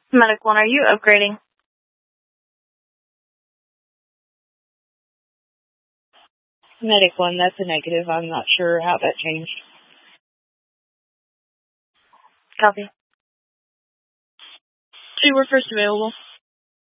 Medic 1, are you upgrading? Medic 1, that's a negative. I'm not sure how that changed. Copy. 2, we're first available.